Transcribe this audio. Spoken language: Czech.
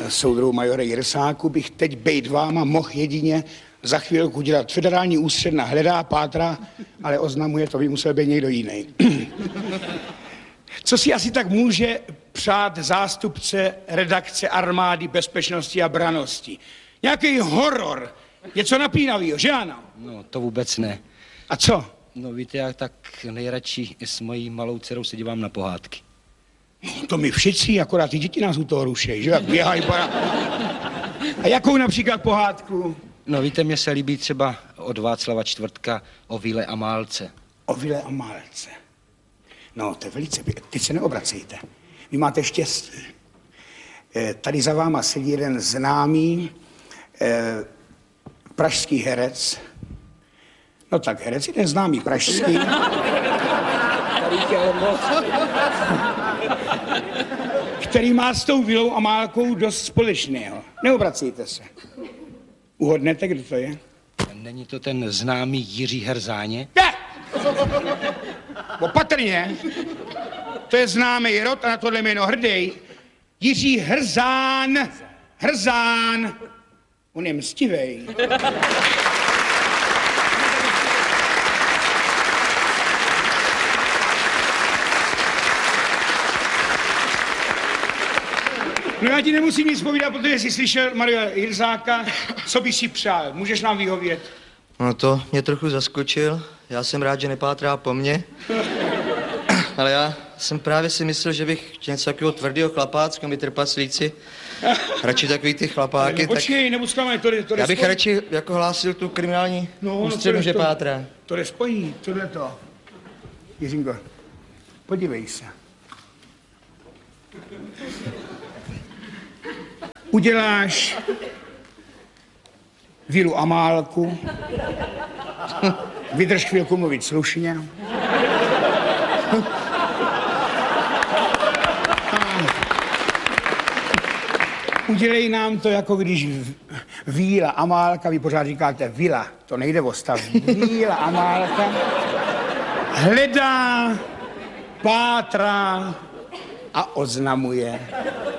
soudruhu majore Jirsáku, bych teď bejt váma mohl jedině za chvilku dělat. Federální ústředna hledá, pátrá, ale oznamuje, to by musel být někdo jiný. Co si asi tak může přát zástupce redakce armády bezpečnosti a brannosti? Nějaký horor, něco napínavýho, že ano? No, to vůbec ne. A co? No víte, já tak nejradši s mojí malou dcerou se dívám na pohádky. No, to my všichni, akorát ty děti nás u toho rušejí, že? Jak běhají para. A jakou například pohádku? No víte, mně se líbí třeba od Václava Čtvrtka o Vile a Málce. O Vile a Málce. No, to je velice pěkné. Teď se neobracejte. Vy máte štěstí. Tady za váma sedí jeden známý pražský herec. No tak herec, jeden známý pražský. Který má s tou Vilou a Málkou dost společného. Neobracejte se. Uhodnete, kdo to je? Není to ten známý Jiří Herzáně? Je! Opatrně. To je známý rod a na tohle jméno hrdý. Jiří Hrzán. Hrzán. On je mstivej. No já ti nemusím nic povídat, protože jsi slyšel Maria Jirsáka, co by si přál. Můžeš nám vyhovět? No to mě trochu zaskočil. Já jsem rád, že nepátrá po mně. Ale já jsem právě si myslel, že bych chtěl něco takového tvrdého chlapácka, my trpaslíci. Radši takový ty chlapáky. No, počkej, nebuď zklamat, to já bych radši jako hlásil tu kriminální ústřednu, že pátrá. To jde spojí, tohle to. Jiřinko, podívej se. Uděláš Vilu a Málku, vydrž chvilku mluvit slušně. Udělej nám to, jako když Víla a Málka, vy pořád říkáte Vila, to nejde o stav. Víla a Málka hledá, pátrá a oznamuje.